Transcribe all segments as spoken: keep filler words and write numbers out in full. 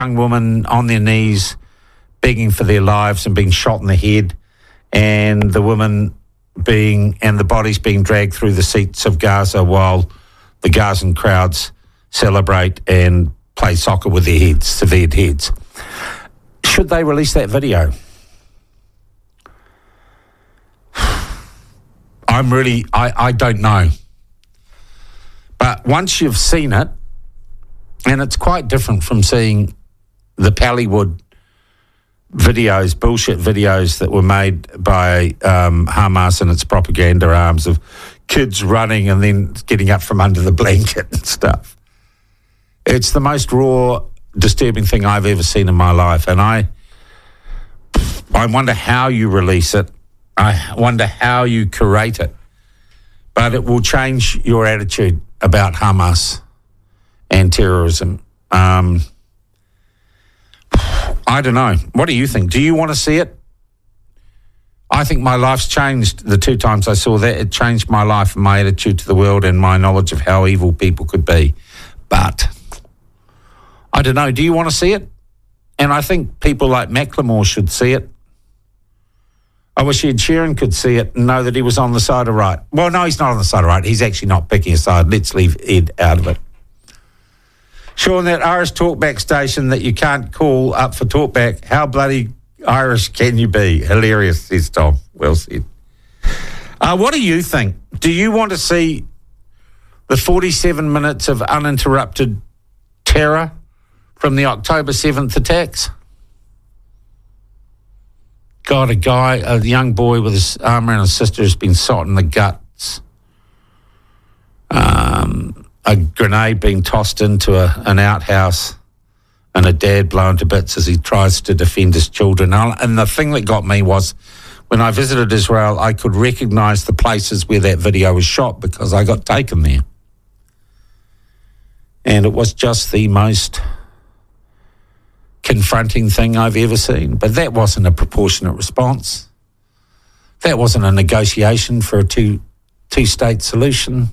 young woman on their knees begging for their lives and being shot in the head, and the woman being and the bodies being dragged through the streets of Gaza while the Gazan crowds celebrate and play soccer with their heads, severed heads. Should they release that video? I'm really, I, I don't know. But once you've seen it, and it's quite different from seeing the Pallywood videos, bullshit videos that were made by um, Hamas and its propaganda arms of kids running and then getting up from under the blanket and stuff. It's the most raw, disturbing thing I've ever seen in my life. And I, I wonder how you release it. I wonder how you curate it. But it will change your attitude about Hamas and terrorism. Um, I don't know. What do you think? Do you want to see it? I think my life's changed the two times I saw that. It changed my life and my attitude to the world and my knowledge of how evil people could be. But I don't know. Do you want to see it? And I think people like Macklemore should see it. I wish Ed Sheeran could see it and know that he was on the side of right. Well, no, he's not on the side of right. He's actually not picking a side. Let's leave Ed out of it. Sean, that Irish talkback station that you can't call up for talkback, how bloody Irish can you be? Hilarious, says Tom. Well said. Uh, what do you think? Do you want to see the forty-seven minutes of uninterrupted terror from the October seventh attacks? God, a guy, a young boy with his arm around his sister has been shot in the guts. Um, a grenade being tossed into a, an outhouse and a dad blown to bits as he tries to defend his children. And the thing that got me was when I visited Israel, I could recognise the places where that video was shot because I got taken there. And it was just the most confronting thing I've ever seen. But that wasn't a proportionate response. That wasn't a negotiation for a two, two-state solution.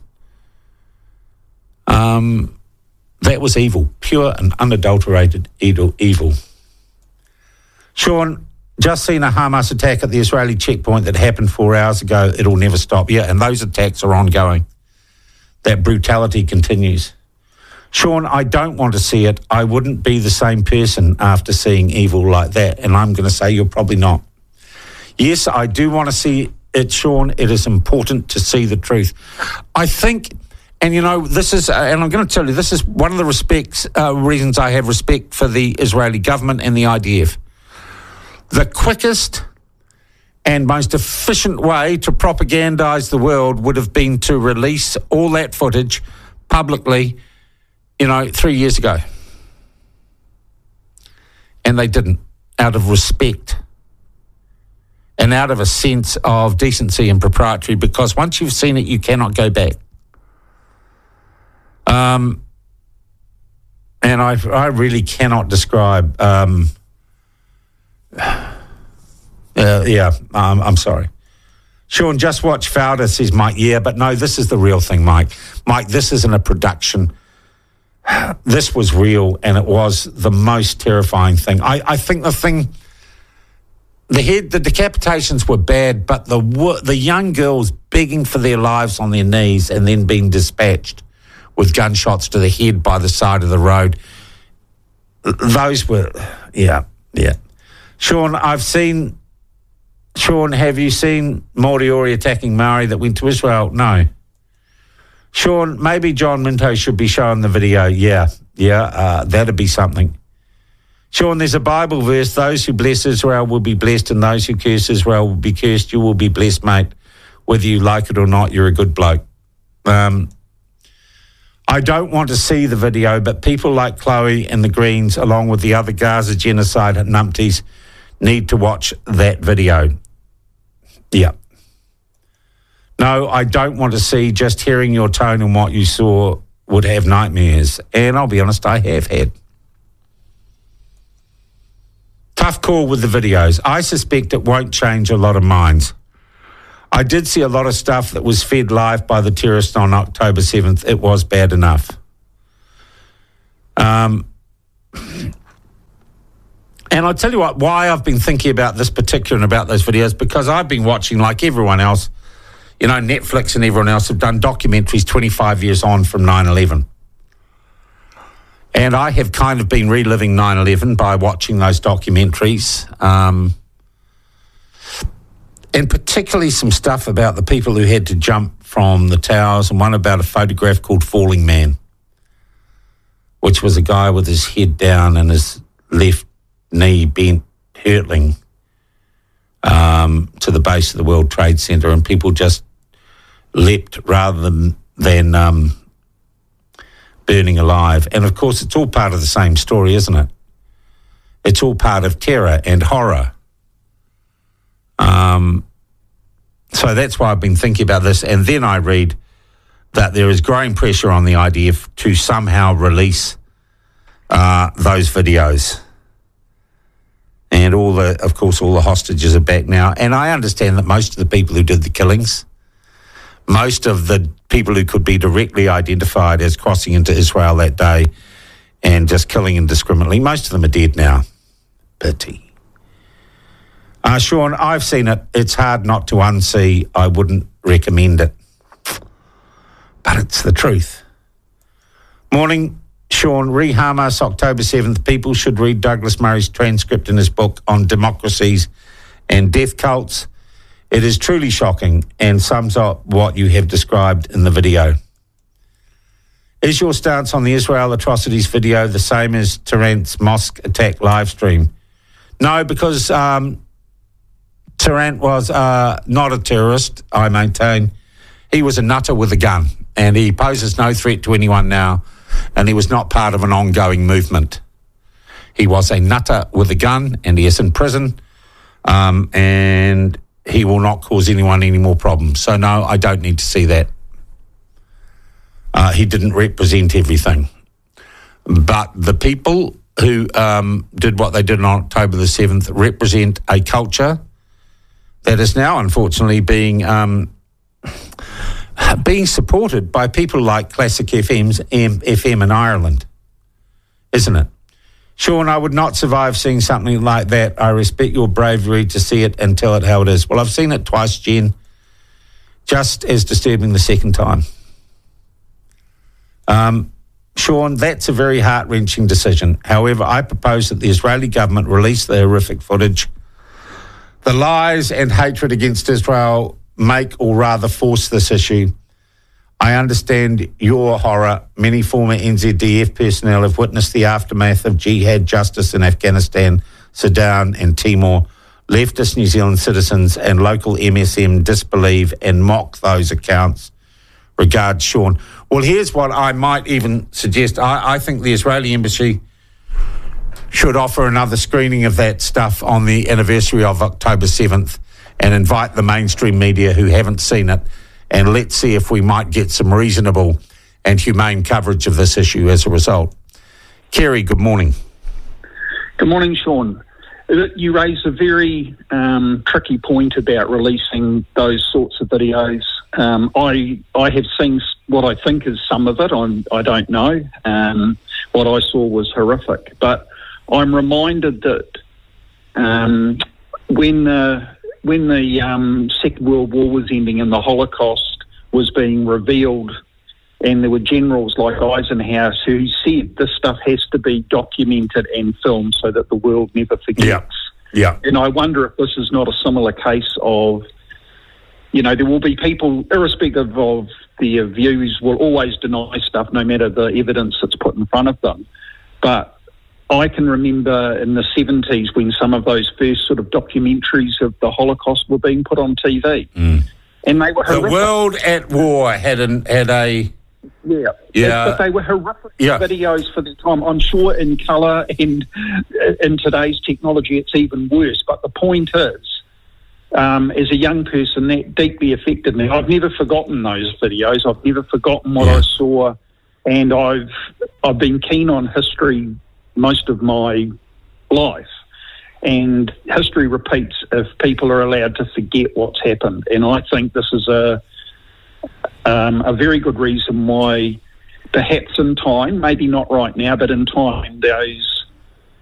Um, that was evil, pure and unadulterated evil. evil. Sean, just seen a Hamas attack at the Israeli checkpoint that happened four hours ago. It'll never stop. Yeah, and those attacks are ongoing. That brutality continues. Sean, I don't want to see it. I wouldn't be the same person after seeing evil like that. And I'm going to say you're probably not. Yes, I do want to see it, Sean. It is important to see the truth. I think, and you know, this is, uh, and I'm going to tell you, this is one of the respects, uh, reasons I have respect for the Israeli government and the I D F. The quickest and most efficient way to propagandize the world would have been to release all that footage publicly, you know, three years ago. And they didn't, out of respect and out of a sense of decency and propriety, because once you've seen it, you cannot go back. Um, and I, I really cannot describe, um, uh, yeah, um, I'm sorry. Sean, just watch Fauda, says Mike. Yeah, but no, this is the real thing, Mike. Mike, this isn't a production. This was real, and it was the most terrifying thing. I, I think the thing, the head, the decapitations were bad, but the the young girls begging for their lives on their knees and then being dispatched with gunshots to the head by the side of the road, those were, yeah, yeah. Sean, I've seen, Sean, have you seen Moriori attacking Maori that went to Israel? No. Sean, maybe John Minto should be showing the video. Yeah, yeah, uh, that'd be something. Sean, there's a Bible verse, those who bless Israel will be blessed and those who curse Israel will be cursed. You will be blessed, mate. Whether you like it or not, you're a good bloke. Um, I don't want to see the video, but people like Chloe and the Greens, along with the other Gaza genocide numpties, need to watch that video. Yeah. No, I don't want to see. Just hearing your tone and what you saw would have nightmares. And I'll be honest, I have had. Tough call with the videos. I suspect it won't change a lot of minds. I did see a lot of stuff that was fed live by the terrorists on October seventh. It was bad enough. Um, And I'll tell you what, why I've been thinking about this particular and about those videos, because I've been watching, like everyone else, you know, Netflix and everyone else have done documentaries twenty-five years on from nine eleven. And I have kind of been reliving nine eleven by watching those documentaries. Um, and particularly some stuff about the people who had to jump from the towers, and one about a photograph called Falling Man, which was a guy with his head down and his left knee bent, hurtling um, to the base of the World Trade Center, and people just leapt rather than, than um, burning alive. And, of course, it's all part of the same story, isn't it? It's all part of terror and horror. Um, so that's why I've been thinking about this. And then I read that there is growing pressure on the I D F to somehow release uh, those videos. And all the, of course, all the hostages are back now. And I understand that most of the people who did the killings, most of the people who could be directly identified as crossing into Israel that day and just killing indiscriminately, most of them are dead now. Pity. Uh, Sean, I've seen it. It's hard not to unsee. I wouldn't recommend it. But it's the truth. Morning, Sean. Re Hamas, October seventh. People should read Douglas Murray's transcript in his book on democracies and death cults. It is truly shocking and sums up what you have described in the video. Is your stance on the Israel atrocities video the same as Tarrant's mosque attack live stream? No, because um, Tarrant was uh, not a terrorist, I maintain. He was a nutter with a gun, and he poses no threat to anyone now, and he was not part of an ongoing movement. He was a nutter with a gun, and he is in prison, um, and he will not cause anyone any more problems. So, no, I don't need to see that. Uh, he didn't represent everything. But the people who um, did what they did on October the seventh represent a culture that is now, unfortunately, being um, being supported by people like Classic F M's M- F M in Ireland, isn't it? Sean, I would not survive seeing something like that. I respect your bravery to see it and tell it how it is. Well, I've seen it twice, Jen. Just as disturbing the second time. Um, Sean, that's a very heart-wrenching decision. However, I propose that the Israeli government release the horrific footage. The lies and hatred against Israel make or rather force this issue. I understand your horror. Many former N Z D F personnel have witnessed the aftermath of jihad justice in Afghanistan, Sudan and Timor. Leftist New Zealand citizens and local M S M disbelieve and mock those accounts. Regards, Sean. Well, here's what I might even suggest. I, I think the Israeli embassy should offer another screening of that stuff on the anniversary of October seventh and invite the mainstream media who haven't seen it, and let's see if we might get some reasonable and humane coverage of this issue as a result. Kerry, good morning. Good morning, Sean. You raise a very um, tricky point about releasing those sorts of videos. Um, I I have seen what I think is some of it. I'm, I don't know. Um, what I saw was horrific. But I'm reminded that um, when the, when the um, Second World War was ending and the Holocaust was being revealed, and there were generals like Eisenhower who said this stuff has to be documented and filmed so that the world never forgets. Yeah. Yeah. And I wonder if this is not a similar case of, you know, there will be people, irrespective of their views, will always deny stuff no matter the evidence that's put in front of them. But I can remember in the seventies when some of those first sort of documentaries of the Holocaust were being put on T V. Mm. And they were The horrific. World at War had, an, had a... Yeah, Yeah. but they were horrific Yeah. videos for the time. I'm sure in colour and in today's technology it's even worse. But the point is, um, as a young person, that deeply affected me. I've never forgotten those videos. I've never forgotten what Yeah. I saw, and I've I've been keen on history most of my life. And history repeats if people are allowed to forget what's happened. And I think this is a Um, a very good reason why, perhaps in time, maybe not right now, but in time, those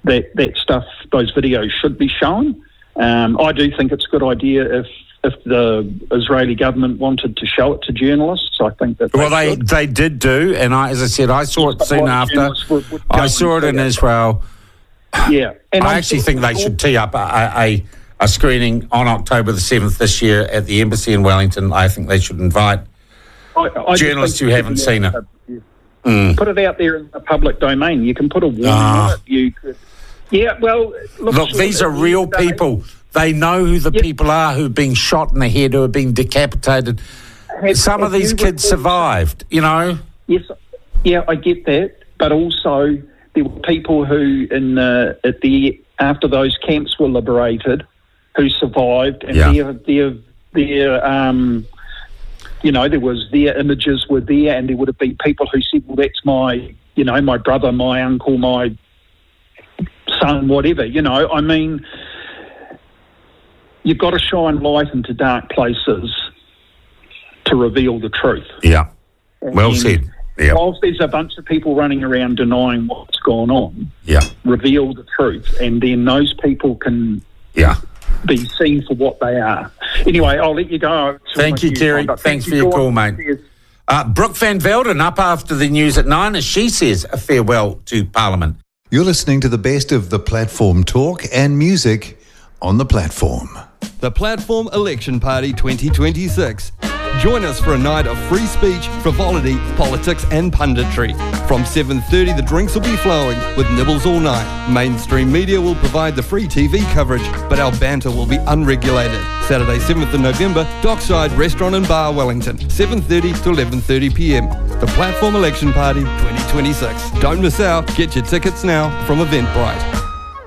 that, that stuff, those videos should be shown. Um, I do think it's a good idea if if the Israeli government wanted to show it to journalists. I think that they well, they should. they did do, and I, as I said, I saw it soon after. Would, would I saw it in Israel. Yeah, and I I'm actually sure think they should tee up a, a a screening on October the seventh this year at the embassy in Wellington. I think they should invite I, I journalists who haven't seen it. Yeah. Mm. Put it out there in the public domain. You can put a warning Ah. on it. You could, yeah, well, look, Look, sure, these at are the real end of the day- people. They know who the Yep. people are who've been shot in the head, who have been decapitated. Have- Some of have these you kids recalled- survived, you know. Yes, yeah, I get that, but also there were people who, in the, at the after those camps were liberated, who survived, and Yeah. their their their um, you know, there was their images were there, and there would have been people who said, "Well, that's my, you know, my brother, my uncle, my son, whatever." You know, I mean, you've got to shine light into dark places to reveal the truth. Yeah. Well And said. Yeah. Whilst there's a bunch of people running around denying what's gone on, Yeah. reveal the truth, and then those people can Yeah. be seen for what they are. Anyway, I'll let you go. Thank you, Terry. Time, but Thanks thank for you, your call, Dawn. mate. Cheers. Uh, Brooke Van Velden up after the news at nine as she says a farewell to Parliament. You're listening to the best of the Platform talk and music on the Platform. The Platform Election Party twenty twenty-six. Join us for a night of free speech, frivolity, politics and punditry. From seven thirty the drinks will be flowing with nibbles all night. Mainstream media will provide the free T V coverage, but our banter will be unregulated. Saturday seventh of November, Dockside Restaurant and Bar, Wellington, seven thirty to eleven thirty p m. The Platform Election Party twenty twenty-six. Don't miss out. Get your tickets now from Eventbrite.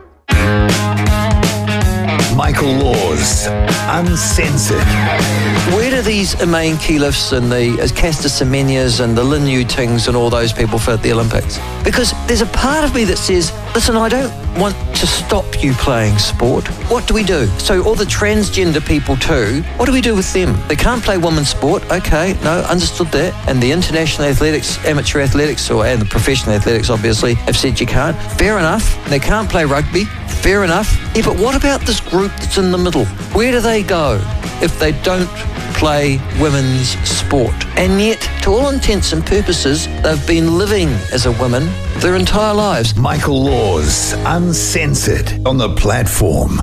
Michael Laws, Uncensored. Where do these Emain Keelifs and the Caster Semenias and the Lin Yutings and all those people fit at the Olympics? Because there's a part of me that says, listen, I don't want to stop you playing sport. What do we do? So all the transgender people too, what do we do with them? They can't play women's sport. Okay, no, understood that. And the international athletics, amateur athletics, or and the professional athletics obviously have said you can't. Fair enough. They can't play rugby. Fair enough. Yeah, but what about this group that's in the middle? Where do they go if they don't play women's sport? And yet, to all intents and purposes, they've been living as a woman their entire lives. Michael Laws, Uncensored on the Platform.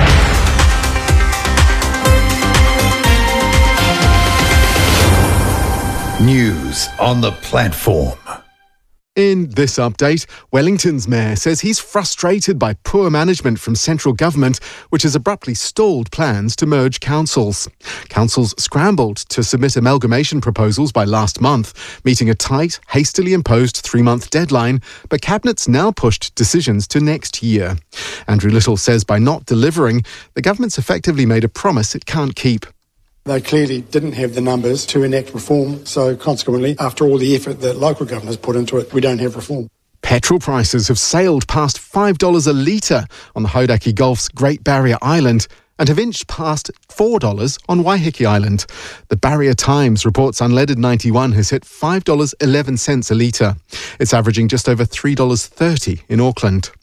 News on the Platform. In this update, Wellington's mayor says he's frustrated by poor management from central government, which has abruptly stalled plans to merge councils. Councils scrambled to submit amalgamation proposals by last month, meeting a tight, hastily imposed three-month deadline, but Cabinet's now pushed decisions to next year. Andrew Little says by not delivering, the government's effectively made a promise it can't keep. They clearly didn't have the numbers to enact reform, so consequently, after all the effort that local governors put into it, we don't have reform. Petrol prices have sailed past five dollars a litre on the Hauraki Gulf's Great Barrier Island and have inched past four dollars on Waiheke Island. The Barrier Times reports unleaded ninety-one has hit five dollars eleven a litre. It's averaging just over three dollars thirty in Auckland.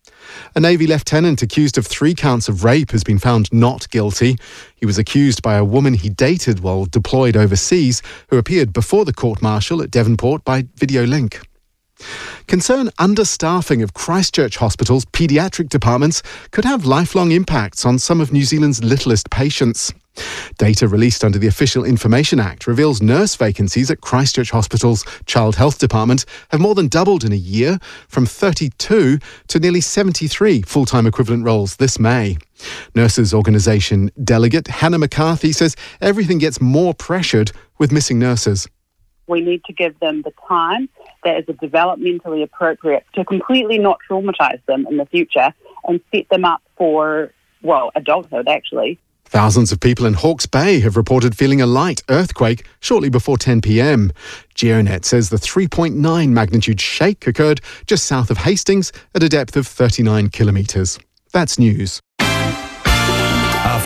A Navy lieutenant accused of three counts of rape has been found not guilty. He was accused by a woman he dated while deployed overseas, who appeared before the court-martial at Devonport by video link. Concern understaffing of Christchurch Hospital's paediatric departments could have lifelong impacts on some of New Zealand's littlest patients. Data released under the Official Information Act reveals nurse vacancies at Christchurch Hospital's Child Health Department have more than doubled in a year, from thirty-two to nearly seventy-three full-time equivalent roles this May. Nurses Organisation delegate Hannah McCarthy says everything gets more pressured with missing nurses. We need to give them the time that is developmentally appropriate to completely not traumatise them in the future and set them up for, well, adulthood, actually. Thousands of people in Hawke's Bay have reported feeling a light earthquake shortly before ten p m. GeoNet says the three point nine magnitude shake occurred just south of Hastings at a depth of thirty-nine kilometres. That's news. After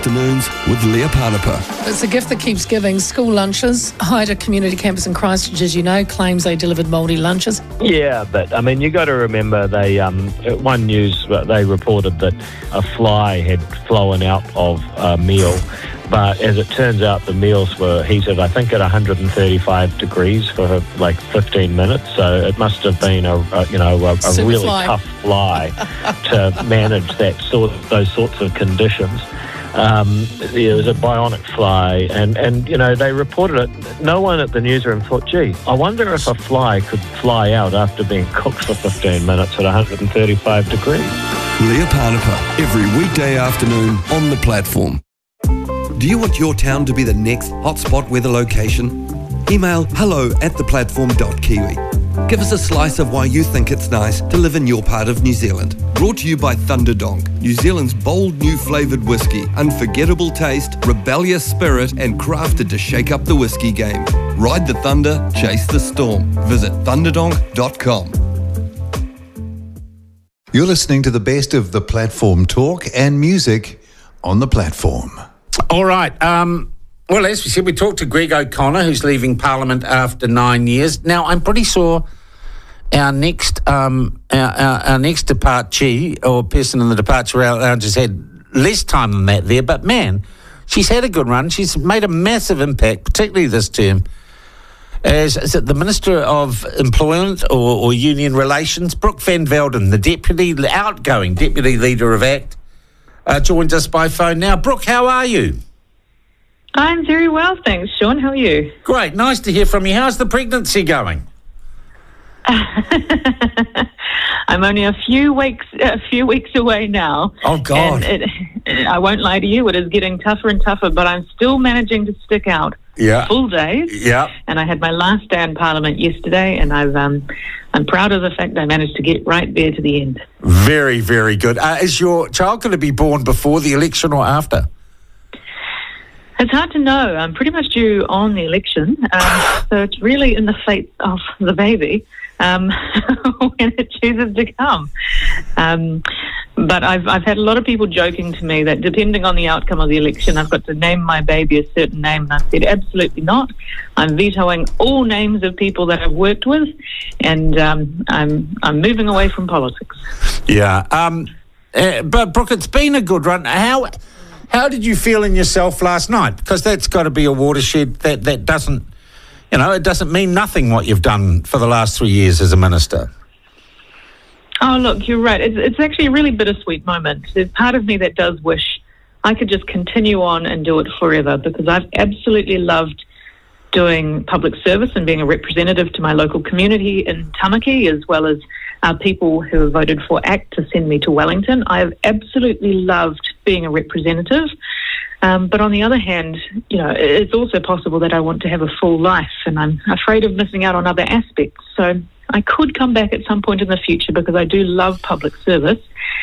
afternoons with Leah Panapa. It's a gift that keeps giving. School lunches. Haida Community Campus in Christchurch, as you know, claims they delivered mouldy lunches. Yeah, but I mean, you got to remember they um, One News they reported that a fly had flown out of a meal. But as it turns out, the meals were heated, I think, at one hundred thirty-five degrees for like fifteen minutes. So it must have been a, a you know a, a really fly. tough fly to manage that sort of, those sorts of conditions. Um, it was a bionic fly, and, and you know they reported it. No one at the newsroom thought, "Gee, I wonder if a fly could fly out after being cooked for fifteen minutes at one hundred thirty-five degrees." Leah Panapa, every weekday afternoon on the platform. Do you want your town to be the next hotspot weather location? Email hello at theplatform.kiwi. Give us a slice of why you think it's nice to live in your part of New Zealand. Brought to you by Thunderdonk, New Zealand's bold new flavoured whiskey. Unforgettable taste, rebellious spirit, and crafted to shake up the whiskey game. Ride the thunder, chase the storm. Visit thunderdonk dot com. You're listening to the best of the platform talk and music on the platform. All right. Um, well, as we said, we talked to Greg O'Connor, who's leaving Parliament after nine years. Now, I'm pretty sure our next um, our, our, our next departee or person in the departure lounge has had less time than that there. But, man, she's had a good run. She's made a massive impact, particularly this term, as is it the Minister of Employment or, or Union Relations, Brooke Van Velden, the deputy, the outgoing Deputy Leader of ACT, Uh, joins us by phone now. Brooke, how are you? I'm very well, thanks, Sean. How are you? Great. Nice to hear from you. How's the pregnancy going? I'm only a few weeks a few weeks away now. Oh, God. And it, I won't lie to you, it is getting tougher and tougher, but I'm still managing to stick out yeah. full days. Yeah. And I had my last day in Parliament yesterday, and I've um, I'm proud of the fact I managed to get right there to the end. Very, very good. Uh, is your child going to be born before the election or after? It's hard to know. I'm pretty much due on the election, um, so it's really in the fate of the baby um, when it chooses to come. Um, but I've I've had a lot of people joking to me that depending on the outcome of the election, I've got to name my baby a certain name, and I've said absolutely not. I'm vetoing all names of people that I've worked with, and um, I'm I'm moving away from politics. Yeah, um, uh, but Brooke, it's been a good run. How how did you feel in yourself last night? Because that's got to be a watershed. That that doesn't, you know, it doesn't mean nothing what you've done for the last three years as a minister. Oh, look, you're right. It's, it's actually a really bittersweet moment. There's part of me that does wish I could just continue on and do it forever, because I've absolutely loved doing public service and being a representative to my local community in Tamaki, as well as uh, people who have voted for ACT to send me to Wellington. I have absolutely loved being a representative. Um, but on the other hand, you know, it's also possible that I want to have a full life, and I'm afraid of missing out on other aspects. So I could come back at some point in the future because I do love public service.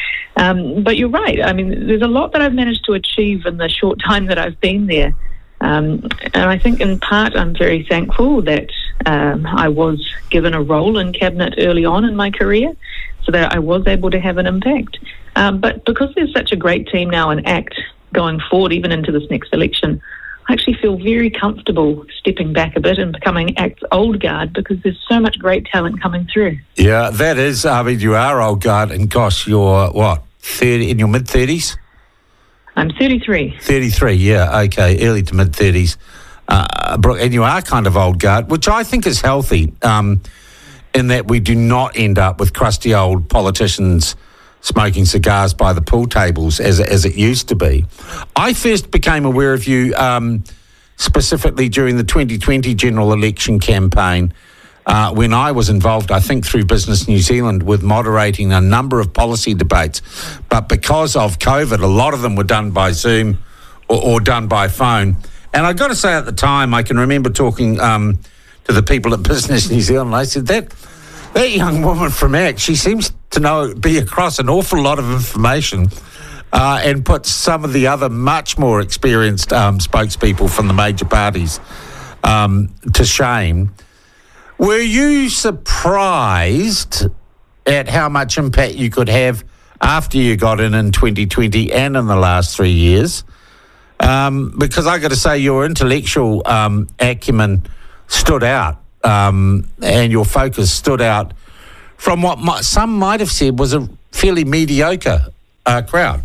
Um, but you're right. I mean, there's a lot that I've managed to achieve in the short time that I've been there. Um, and I think in part I'm very thankful that um, I was given a role in Cabinet early on in my career so that I was able to have an impact. Um, but because there's such a great team now in ACT going forward, even into this next election, I actually feel very comfortable stepping back a bit and becoming ACT's old guard, because there's so much great talent coming through. Yeah, that is, I mean, you are old guard, and gosh, you're, what, thirty in your mid-thirties? I'm thirty-three. thirty-three, yeah, okay, early to mid-thirties. Uh, and you are kind of old guard, which I think is healthy, um, in that we do not end up with crusty old politicians smoking cigars by the pool tables as as it used to be. I first became aware of you um, specifically during the twenty twenty general election campaign uh, when I was involved, I think, through Business New Zealand with moderating a number of policy debates. But because of COVID, a lot of them were done by Zoom or, or done by phone. And I got to say, at the time, I can remember talking um, to the people at Business New Zealand, and I said, that that young woman from ACT, she seems to know, be across an awful lot of information uh, and put some of the other much more experienced um, spokespeople from the major parties um, to shame. Were you surprised at how much impact you could have after you got in in twenty twenty and in the last three years Um, because I got to say, your intellectual um, acumen stood out, um, and your focus stood out from what might, some might have said was a fairly mediocre uh, crowd.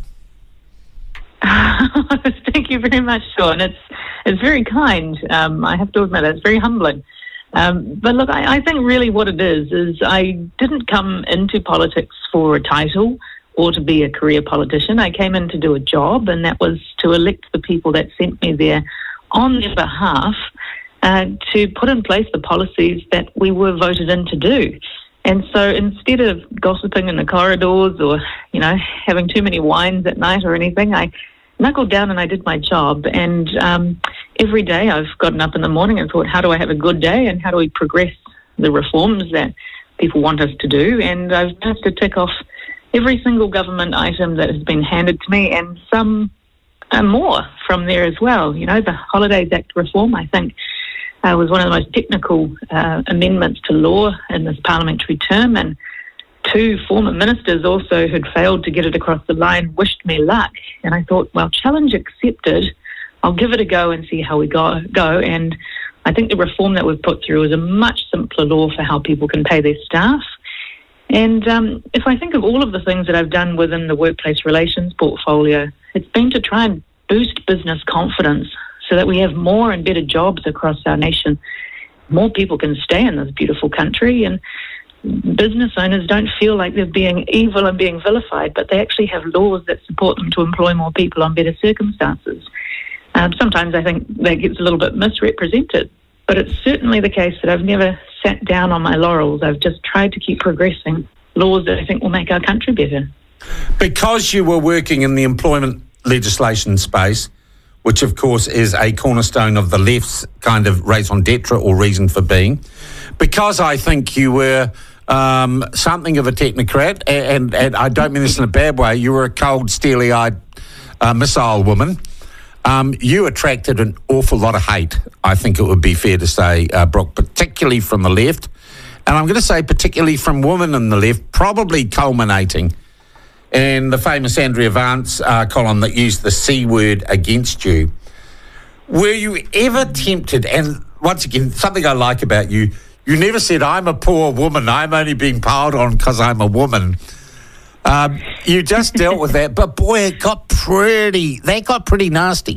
Thank you very much, Sean. It's it's very kind. Um, I have to admit, it's very humbling. Um, but look, I, I think really what it is is I didn't come into politics for a title or to be a career politician. I came in to do a job, and that was to elect the people that sent me there on their behalf uh, to put in place the policies that we were voted in to do. And so instead of gossiping in the corridors or, you know, having too many wines at night or anything, I knuckled down and I did my job. And um, every day I've gotten up in the morning and thought, how do I have a good day and how do we progress the reforms that people want us to do? And I've managed to tick off every single government item that has been handed to me, and some uh, more from there as well. You know, the Holidays Act reform, I think, uh, was one of the most technical uh, amendments to law in this parliamentary term, and two former ministers also who'd failed to get it across the line wished me luck. And I thought, well, challenge accepted. I'll give it a go and see how we go. go. And I think the reform that we've put through is a much simpler law for how people can pay their staff. And um, if I think of all of the things that I've done within the workplace relations portfolio, it's been to try and boost business confidence so that we have more and better jobs across our nation. More people can stay in this beautiful country, and business owners don't feel like they're being evil and being vilified, but they actually have laws that support them to employ more people on better circumstances. Um, sometimes I think that gets a little bit misrepresented, but it's certainly the case that I've never sat down on my laurels. I've just tried to keep progressing laws that I think will make our country better. Because you were working in the employment legislation space, which of course is a cornerstone of the left's kind of raison d'etre or reason for being, because I think you were um, something of a technocrat, and, and I don't mean this in a bad way, you were a cold, steely-eyed uh, missile woman. Um, you attracted an awful lot of hate, I think it would be fair to say, uh, Brooke, particularly from the left. And I'm going to say particularly from women in the left, probably culminating in the famous Andrea Vance uh, column that used the C word against you. Were you ever tempted, and once again, something I like about you, you never said, I'm a poor woman, I'm only being piled on because I'm a woman. Um, you just dealt with that, but boy, it got pretty, that got pretty nasty.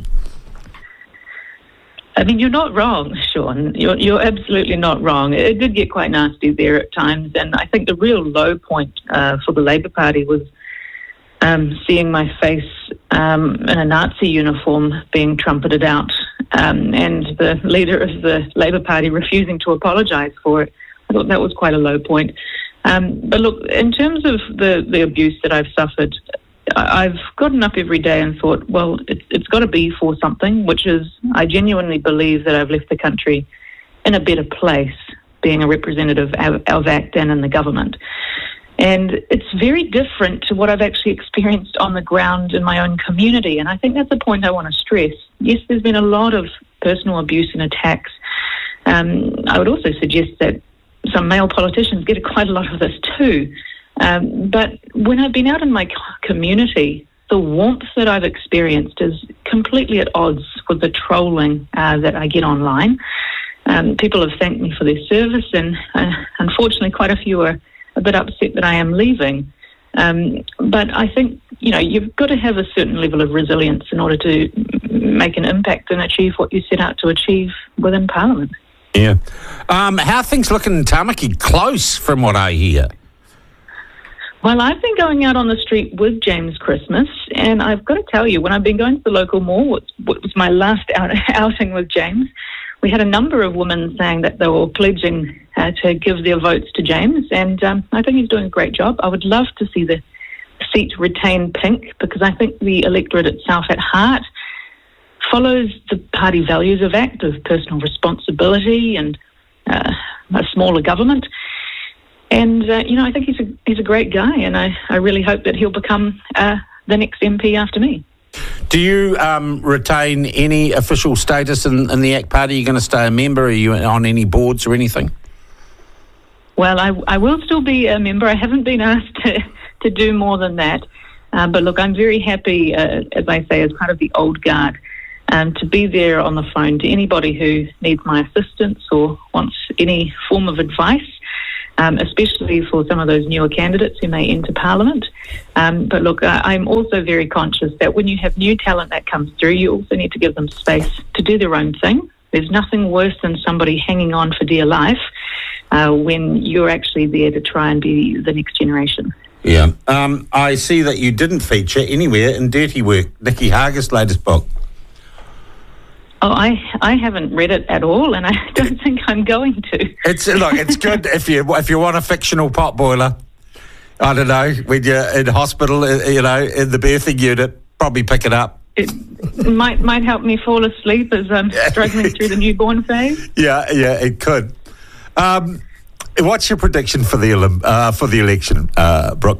I mean, you're not wrong, Sean. You're, you're absolutely not wrong. It did get quite nasty there at times, and I think the real low point uh, for the Labour Party was um, seeing my face um, in a Nazi uniform being trumpeted out, um, and the leader of the Labour Party refusing to apologise for it. I thought that was quite a low point. Um, but look, in terms of the, the abuse that I've suffered, I've gotten up every day and thought, well, it's, it's got to be for something, which is I genuinely believe that I've left the country in a better place being a representative of, of ACT and in the government. And it's very different to what I've actually experienced on the ground in my own community. And I think that's a point I want to stress. Yes, there's been a lot of personal abuse and attacks. Um, I would also suggest that some male politicians get quite a lot of this too. Um, but when I've been out in my community, the warmth that I've experienced is completely at odds with the trolling uh, that I get online. Um, people have thanked me for their service, and uh, unfortunately quite a few are a bit upset that I am leaving. Um, but I think, you know, you've got to have a certain level of resilience in order to make an impact and achieve what you set out to achieve within Parliament. Yeah. Um, how are things looking in Tamaki? Close, from what I hear. Well, I've been going out on the street with James Christmas, and I've got to tell you, when I've been going to the local mall, what, what was my last out, outing with James, we had a number of women saying that they were pledging uh, to give their votes to James, and um, I think he's doing a great job. I would love to see the seat retain pink, because I think the electorate itself at heart follows the party values of ACT, of personal responsibility and uh, a smaller government. And, uh, you know, I think he's a, he's a great guy, and I, I really hope that he'll become uh, the next M P after me. Do you um, retain any official status in, in the ACT Party? Are you going to stay a member? Are you on any boards or anything? Well, I, I will still be a member. I haven't been asked to, to do more than that. Uh, but look, I'm very happy, uh, as I say, as part of the old guard, um, to be there on the phone to anybody who needs my assistance or wants any form of advice, um, especially for some of those newer candidates who may enter Parliament. Um, but look, I, I'm also very conscious that when you have new talent that comes through, you also need to give them space to do their own thing. There's nothing worse than somebody hanging on for dear life uh, when you're actually there to try and be the next generation. Yeah. Um, I see that you didn't feature anywhere in Dirty Work, Nikki Hager's latest book. Oh, I I haven't read it at all, and I don't think I'm going to. It's look, it's good if you if you want a fictional potboiler. I don't know, when you're in hospital, you know, in the birthing unit, probably pick it up. It might might help me fall asleep as I'm struggling through the newborn phase. Yeah, yeah, it could. Um, what's your prediction for the uh, for the election, uh, Brooke?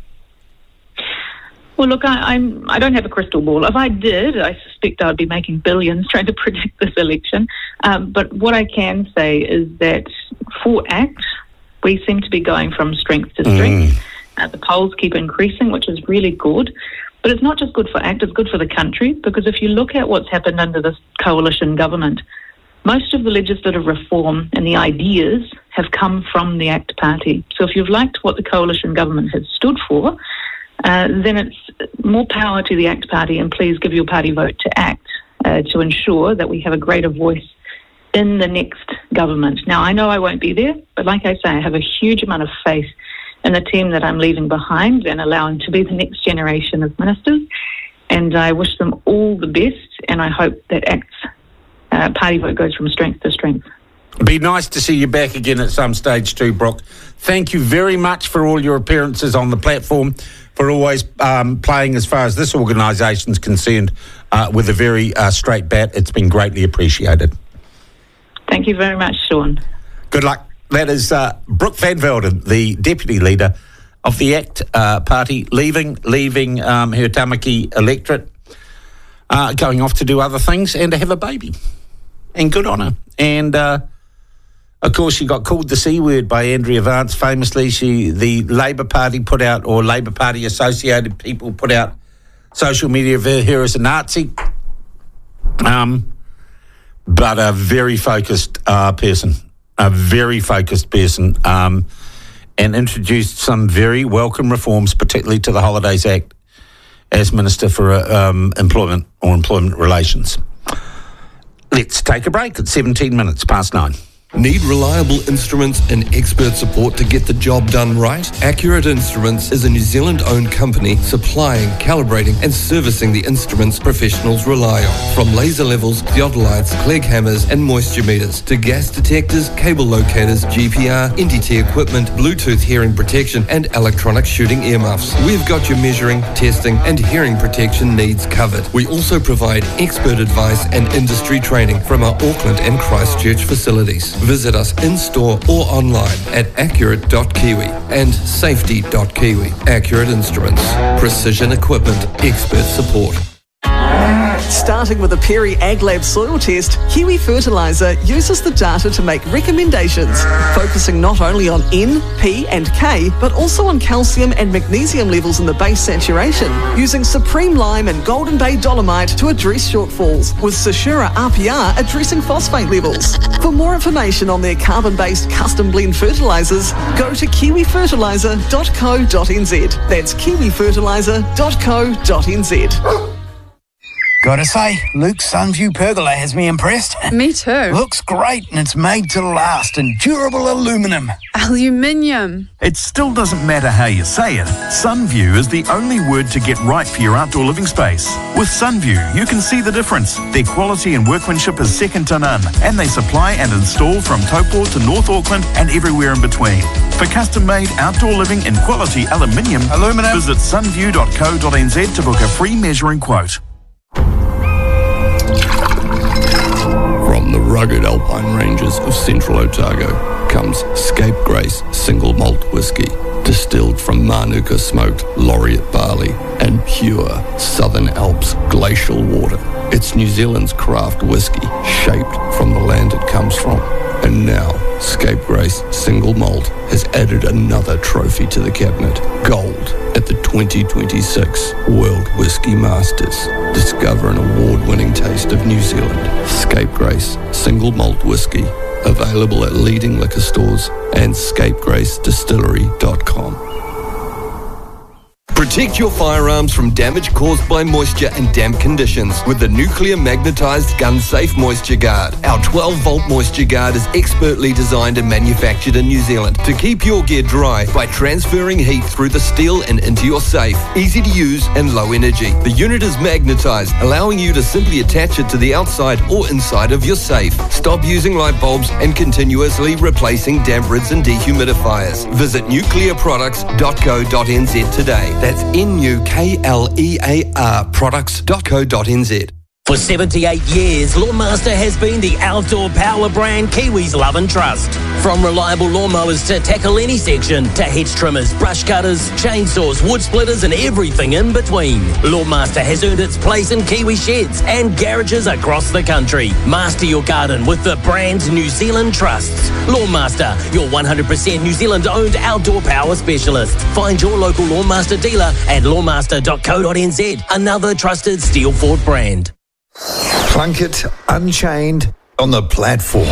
Well, look, I, I'm I don't have a crystal ball. If I did, I suspect I'd be making billions trying to predict this election. Um, but what I can say is that for ACT, we seem to be going from strength to strength. Mm. Uh, the polls keep increasing, which is really good. But it's not just good for ACT, it's good for the country, because if you look at what's happened under this coalition government, most of the legislative reform and the ideas have come from the ACT party. So if you've liked what the coalition government has stood for, uh, then it's more power to the ACT party, and please give your party vote to ACT uh, to ensure that we have a greater voice in the next government. Now, I know I won't be there, but like I say, I have a huge amount of faith in the team that I'm leaving behind and allowing to be the next generation of ministers. And I wish them all the best, and I hope that ACT's uh, party vote goes from strength to strength. It'd be nice to see you back again at some stage too, Brooke. Thank you very much for all your appearances on the platform, for always um, playing, as far as this organisation's concerned, uh, with a very uh, straight bat. It's been greatly appreciated. Thank you very much, Sean. Good luck. That is uh, Brooke Van Velden, the deputy leader of the ACT uh, party, leaving leaving um, her Tamaki electorate, uh, going off to do other things and to have a baby. And good on her. And, uh, of course, she got called the C word by Andrea Vance famously. She, the Labour Party put out, or Labour Party associated people put out social media of her as a Nazi. Um, but a very focused uh, person. A very focused person, um, and introduced some very welcome reforms, particularly to the Holidays Act, as Minister for uh, um, Employment or Employment Relations. Let's take a break at seventeen minutes past nine. Need reliable instruments and expert support to get the job done right? Accurate Instruments is a New Zealand-owned company supplying, calibrating and servicing the instruments professionals rely on. From laser levels, theodolites, Clegg hammers and moisture meters to gas detectors, cable locators, G P R, N T T equipment, Bluetooth hearing protection and electronic shooting earmuffs. We've got your measuring, testing and hearing protection needs covered. We also provide expert advice and industry training from our Auckland and Christchurch facilities. Visit us in-store or online at accurate dot kiwi and safety dot kiwi. Accurate Instruments. Precision equipment. Expert support. Starting with a Perry AgLab soil test, Kiwi Fertiliser uses the data to make recommendations, focusing not only on N, P and K, but also on calcium and magnesium levels in the base saturation, using Supreme Lime and Golden Bay Dolomite to address shortfalls, with Sashura R P R addressing phosphate levels. For more information on their carbon-based custom blend fertilisers, go to kiwi fertiliser dot co dot n z. That's kiwi fertiliser dot co dot n z. Gotta say, Luke's Sunview pergola has me impressed. Me too. Looks great and it's made to last in durable aluminum. Aluminium. It still doesn't matter how you say it. Sunview is the only word to get right for your outdoor living space. With Sunview, you can see the difference. Their quality and workmanship is second to none, and they supply and install from Taupo to North Auckland and everywhere in between. For custom-made outdoor living in quality aluminium, aluminum, visit sunview dot co dot n z to book a free measuring quote. From the rugged alpine ranges of central Otago comes Scapegrace single malt whiskey, distilled from Manuka smoked laureate barley and pure Southern Alps glacial water. It's New Zealand's craft whiskey, shaped from the land it comes from. And now, Scapegrace single malt has added another trophy to the cabinet, gold at at the twenty twenty-six World Whisky Masters. Discover an award-winning taste of New Zealand. Scapegrace Single Malt Whisky. Available at leading liquor stores and scapegrace distillery dot com. Protect your firearms from damage caused by moisture and damp conditions with the nuclear magnetized gun safe Moisture Guard. Our twelve volt Moisture Guard is expertly designed and manufactured in New Zealand to keep your gear dry by transferring heat through the steel and into your safe. Easy to use and low energy. The unit is magnetized, allowing you to simply attach it to the outside or inside of your safe. Stop using light bulbs and continuously replacing damp rids and dehumidifiers. Visit nuclear products dot co dot n z today. That's N U K L E A R products dot co dot n z. For seventy-eight years, Lawnmaster has been the outdoor power brand Kiwis love and trust. From reliable lawnmowers to tackle any section, to hedge trimmers, brush cutters, chainsaws, wood splitters and everything in between. Lawnmaster has earned its place in Kiwi sheds and garages across the country. Master your garden with the brand New Zealand trusts. Lawnmaster, your one hundred percent New Zealand owned outdoor power specialist. Find your local Lawnmaster dealer at lawnmaster dot co dot n z, another trusted Steelfort brand. Plunkett Unchained on the platform.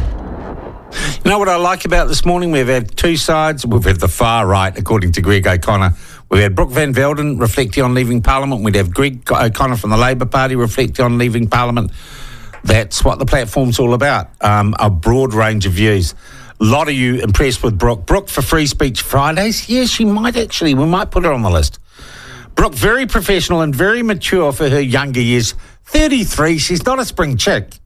You know what I like about this morning? We've had two sides. We've had the far right, according to Greg O'Connor. We've had Brooke Van Velden reflecting on leaving Parliament. We'd have Greg O'Connor from the Labour Party reflecting on leaving Parliament. That's what the platform's all about, um, a broad range of views. A lot of you impressed with Brooke. Brooke for Free Speech Fridays? Yeah, she might actually. We might put her on the list. Brooke, very professional and very mature for her younger years. thirty-three, she's not a spring chick.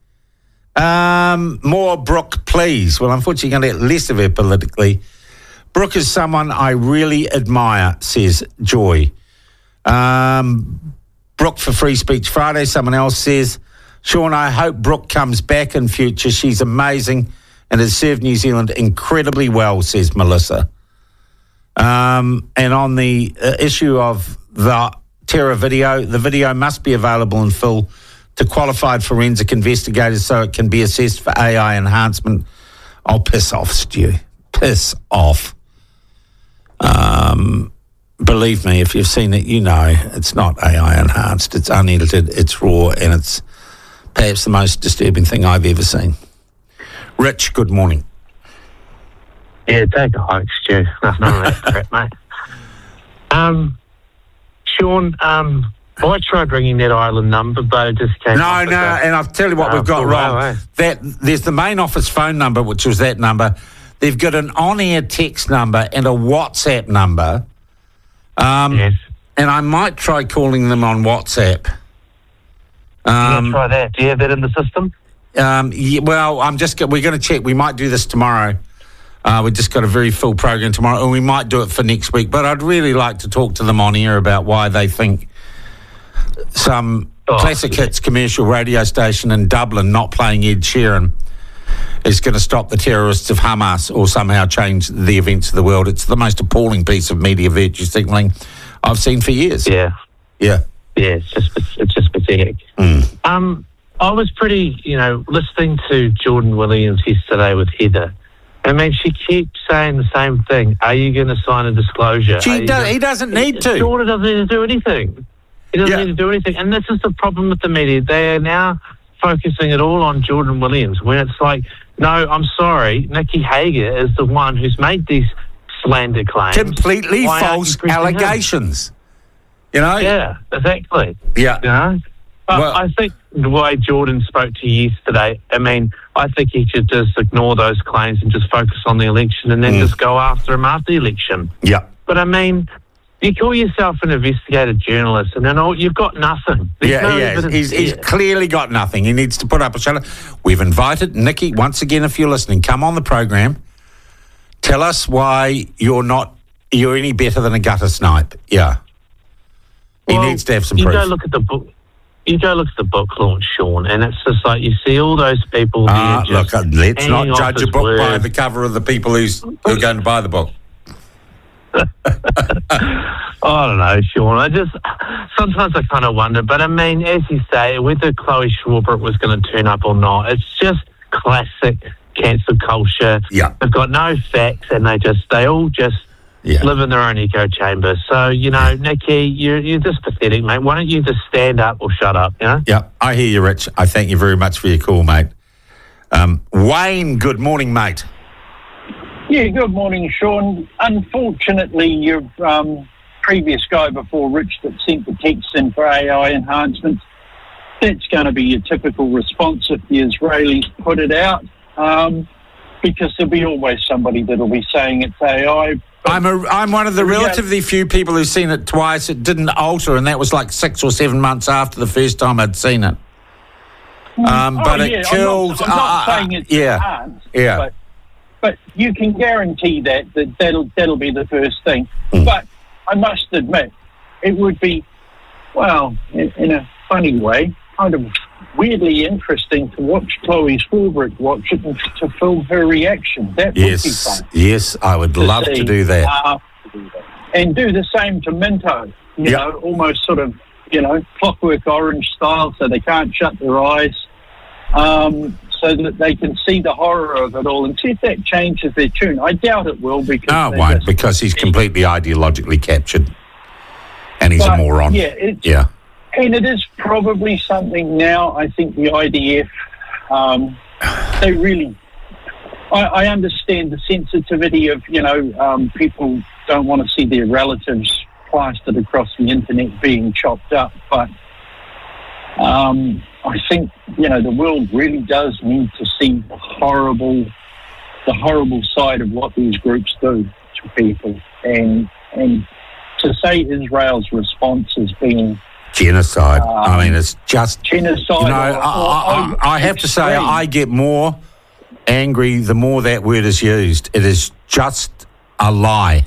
Um, more Brooke, please. Well, unfortunately, you're going to get less of her politically. Brooke is someone I really admire, says Joy. Um, Brooke for Free Speech Friday, someone else says, Sean, I hope Brooke comes back in future. She's amazing and has served New Zealand incredibly well, says Melissa. Um, and on the uh, issue of the terror video, the video must be available in full to qualified forensic investigators so it can be assessed for A I enhancement. Oh, piss off, Stu. Piss off. Um, believe me, if you've seen it, you know it's not A I enhanced. It's unedited, it's raw, and it's perhaps the most disturbing thing I've ever seen. Rich, good morning. Yeah, take a hike, Stu. Nothing on that crap, mate. Um, Sean, um, I tried ringing that island number, but it just came. No, no, and I'll tell you what uh, we've got wrong. Railway. That there's the main office phone number, which was that number. They've got an on-air text number and a WhatsApp number. Um, yes. And I might try calling them on WhatsApp. Um, yeah, try that. Do you have that in the system? Um, yeah, well, I'm just we're going to check. We might do this tomorrow. Uh, we've just got a very full program tomorrow, and we might do it for next week. But I'd really like to talk to them on air about why they think some oh, classic hits commercial radio station in Dublin not playing Ed Sheeran is going to stop the terrorists of Hamas or somehow change the events of the world. It's the most appalling piece of media virtue signalling I've seen for years. Yeah. Yeah. Yeah, it's just, it's just pathetic. Mm. Um, I was pretty, you know, listening to Jordan Williams yesterday with Heather. I mean, she keeps saying the same thing. Are you going to sign a disclosure? She does, gonna, he doesn't need to. Jordan doesn't need to do anything. He doesn't yeah. need to do anything. And this is the problem with the media. They are now focusing it all on Jordan Williams, when it's like, no, I'm sorry, Nikki Hager is the one who's made these slander claims. Completely Why false allegations. Him? You know? Yeah, exactly. Yeah. You know? But well, I think the way Jordan spoke to you yesterday, I mean, I think he should just ignore those claims and just focus on the election and then mm. just go after him after the election. Yeah. But I mean, you call yourself an investigative journalist and then all, you've got nothing. There's yeah, no he has. He's, he's clearly got nothing. He needs to put up a shutter. We've invited Nikki, once again, if you're listening, come on the program. Tell us why you're not, you're any better than a gutter snipe. Yeah. He well, needs to have some you proof. Go look at the book. You go look at the book launch, Sean, and it's just like you see all those people. Ah, uh, look, uh, let's not judge a book word. by the cover of the people who's, who are going to buy the book. I don't know, Sean. I just sometimes I kind of wonder, but I mean, as you say, whether Chloe Schwarber was going to turn up or not, it's just classic cancel culture. Yeah, they've got no facts, and they just they all just Yeah. live in their own echo chamber. So, you know, Nicky, you're, you're just pathetic, mate. Why don't you just stand up or shut up, you know? Yeah, I hear you, Rich. I thank you very much for your call, mate. Um, Wayne, good morning, mate. Yeah, good morning, Sean. Unfortunately, your um, previous guy before Rich that sent the text in for A I enhancements, that's going to be your typical response if the Israelis put it out, um, because there'll be always somebody that'll be saying it's A I. I'm a, I'm one of the relatively few people who've seen it twice. It didn't alter, and that was like six or seven months after the first time I'd seen it. Um, oh, but yeah, it killed. I'm not, I'm not uh, saying it's yeah, enhanced, yeah. But, but you can guarantee that, that that'll, that'll be the first thing. Mm. But I must admit, it would be, well, in, in a funny way, kind of weirdly interesting to watch Chloe Swarbrick watch it and to film her reaction. That yes, would be fun. Yes, I would to love see, to do that. Uh, and do the same to Minto, you Yep. know, almost sort of, you know, Clockwork Orange style, so they can't shut their eyes, um, so that they can see the horror of it all and see if that changes their tune. I doubt it will, because No, it they're won't, just- because he's completely ideologically captured, and he's But, a moron. Yeah, it's, yeah. And it is probably something now, I think the I D F, um, they really, I, I understand the sensitivity of, you know, um, people don't want to see their relatives plastered across the internet being chopped up, but um, I think, you know, the world really does need to see the horrible, the horrible side of what these groups do to people, and and to say Israel's response has been Genocide. Um, I mean, it's just genocide. You know, or- I, I, or- I, I have to say, extreme. I get more angry the more that word is used. It is just a lie.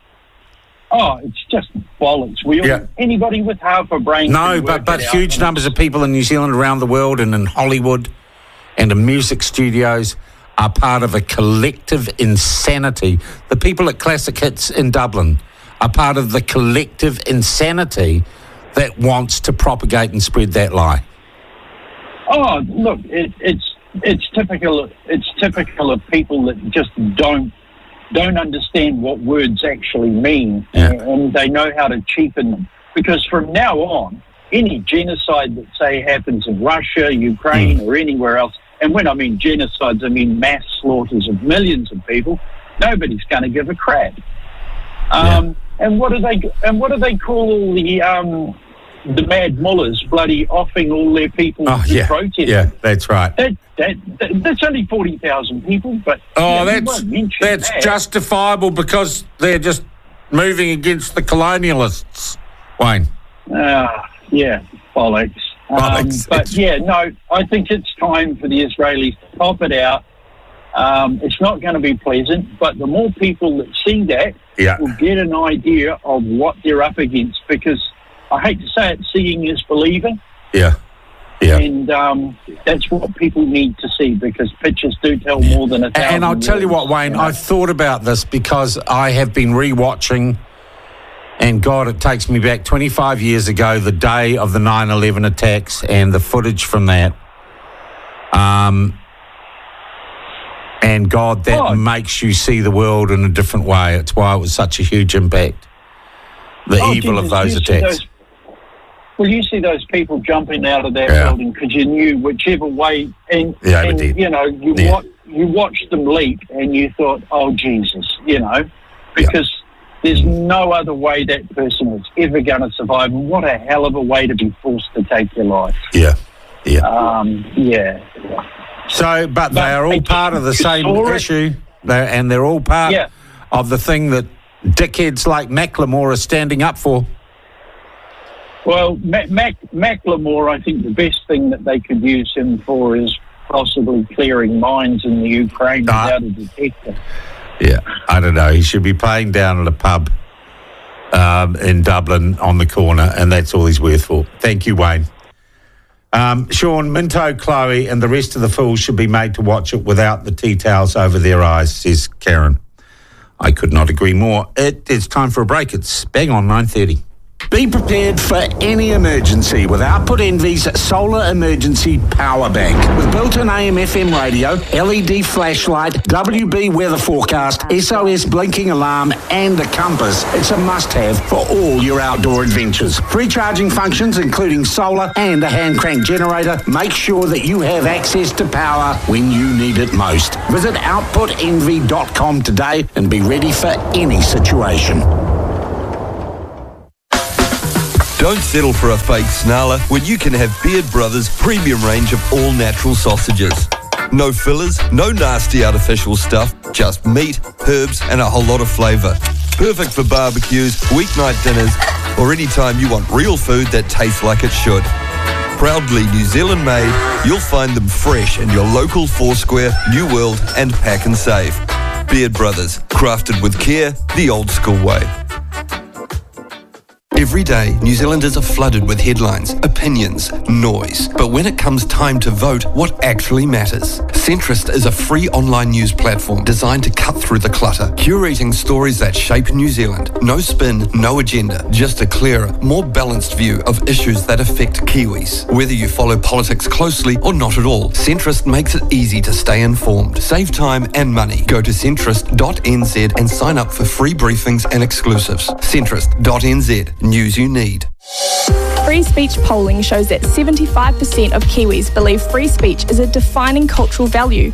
Oh, it's just bollocks. We all, Yeah. Anybody with half a brain. No, can but work but it out. huge numbers of people in New Zealand, around the world, and in Hollywood, and in music studios are part of a collective insanity. The people at Classic Hits in Dublin are part of the collective insanity that wants to propagate and spread that lie. Oh, look, it, it's it's typical. It's typical of people that just don't don't understand what words actually mean, and, and they know how to cheapen them. Because from now on, any genocide that say happens in Russia, Ukraine, Mm. or anywhere else, and when I mean genocides, I mean mass slaughters of millions of people. Nobody's going to give a crap. Um, And what do they? And what do they call all the um, the mad mullahs bloody offing all their people Oh, to yeah. protest? Yeah, that's right. That, that, that, that's only forty thousand people, but Oh, yeah, we that's won't mention that's that. justifiable because they're just moving against the colonialists, Wayne. Ah, yeah, bollocks. Um, Bollocks. but yeah, no, I think it's time for the Israelis to pop it out. Um, it's not going to be pleasant, but the more people that see that Yeah. will get an idea of what they're up against, because I hate to say it, seeing is believing. Yeah. Yeah. And um, that's what people need to see, because pictures do tell more than a thousand And I'll tell you what, words, Wayne, you know? I've thought about this because I have been re-watching, and God, it takes me back twenty-five years ago, the day of the nine eleven attacks and the footage from that. Um, and God, that Oh. makes you see the world in a different way. It's why it was such a huge impact. The Oh, evil of Jesus, those you see attacks. those- well, you see those people jumping out of that Yeah. building because you knew whichever way, and, Yeah, we and did. you know, you Yeah. wa- you watched them leap, and you thought, "Oh Jesus," you know, because there's no other way that person was ever going to survive. And what a hell of a way to be forced to take your life. Yeah, yeah. Um, yeah. So, but they But are all again, part of the you same saw it. issue, They're, and they're all part Yeah. of the thing that dickheads like Macklemore are standing up for. Well, Mac, Mac, Macklemore, I think the best thing that they could use him for is possibly clearing mines in the Ukraine Ah. without a detector. Yeah, I don't know. He should be playing down at a pub um, in Dublin on the corner, and that's all he's worth for. Thank you, Wayne. Um, Sean, Minto, Chloe, and the rest of the fools should be made to watch it without the tea towels over their eyes, says Karen. I could not agree more. It is time for a break. It's bang on nine thirty. Be prepared for any emergency with Output Envy's Solar Emergency Power Bank. With built-in A M F M radio, L E D flashlight, W B weather forecast, S O S blinking alarm and a compass, it's a must-have for all your outdoor adventures. Free charging functions including solar and a hand crank generator make sure that you have access to power when you need it most. Visit output envy dot com today and be ready for any situation. Don't settle for a fake snarler when you can have Beard Brothers' premium range of all-natural sausages. No fillers, no nasty artificial stuff, just meat, herbs and a whole lot of flavour. Perfect for barbecues, weeknight dinners or any time you want real food that tastes like it should. Proudly New Zealand made, you'll find them fresh in your local Foursquare, New World and Pack and Save. Beard Brothers, crafted with care, the old school way. Every day, New Zealanders are flooded with headlines, opinions, noise. But when it comes time to vote, what actually matters? Centrist is a free online news platform designed to cut through the clutter, curating stories that shape New Zealand. No spin, no agenda, just a clearer, more balanced view of issues that affect Kiwis. Whether you follow politics closely or not at all, Centrist makes it easy to stay informed. Save time and money. Go to centrist dot n z and sign up for free briefings and exclusives. centrist dot n z. News you need. Free speech polling shows that seventy-five percent of Kiwis believe free speech is a defining cultural value.